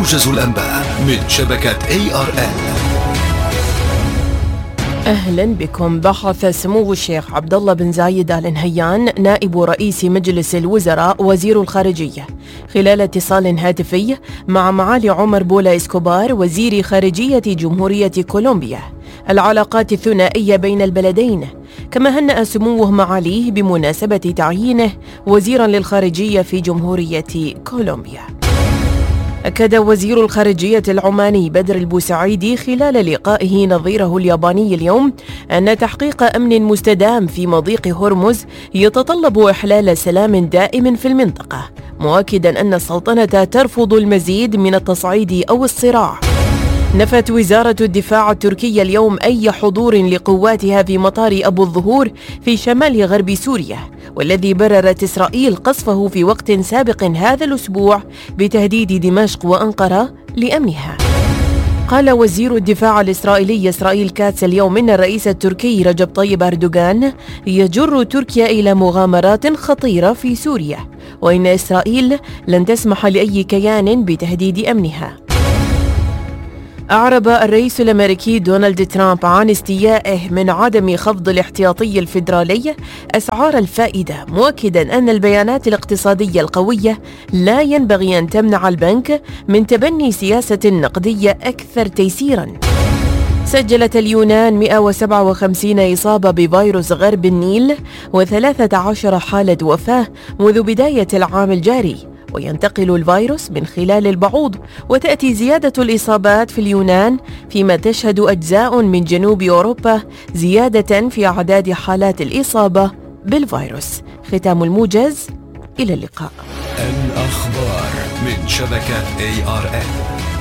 موجز الأنباء من شبكة ARN. أهلا بكم. بحث سمو الشيخ عبد الله بن زايد آل نهيان نائب رئيس مجلس الوزراء وزير الخارجية خلال اتصال هاتفي مع معالي عمر بولا إسكوبار وزير خارجية جمهورية كولومبيا العلاقات الثنائية بين البلدين، كما هنأ سموه معاليه بمناسبة تعيينه وزيرا للخارجية في جمهورية كولومبيا. أكد وزير الخارجية العماني بدر البوسعيدي خلال لقائه نظيره الياباني اليوم أن تحقيق أمن مستدام في مضيق هرمز يتطلب إحلال سلام دائم في المنطقة، مؤكدا أن السلطنة ترفض المزيد من التصعيد أو الصراع. نفت وزارة الدفاع التركية اليوم أي حضور لقواتها في مطار أبو الظهور في شمال غرب سوريا، والذي بررت إسرائيل قصفه في وقت سابق هذا الأسبوع بتهديد دمشق وأنقرة لأمنها. قال وزير الدفاع الإسرائيلي إسرائيل كاتس اليوم إن الرئيس التركي رجب طيب أردوغان يجر تركيا إلى مغامرات خطيرة في سوريا، وإن إسرائيل لن تسمح لأي كيان بتهديد أمنها. أعرب الرئيس الأمريكي دونالد ترامب عن استيائه من عدم خفض الاحتياطي الفيدرالي أسعار الفائدة، مؤكدا أن البيانات الاقتصادية القوية لا ينبغي أن تمنع البنك من تبني سياسة نقدية أكثر تيسيرا. سجلت اليونان 157 إصابة بفيروس غرب النيل و13 حالة وفاة منذ بداية العام الجاري، وينتقل الفيروس من خلال البعوض، وتأتي زيادة الإصابات في اليونان فيما تشهد أجزاء من جنوب أوروبا زيادة في أعداد حالات الإصابة بالفيروس. ختام الموجز، إلى اللقاء. الأخبار من شبكة ARN.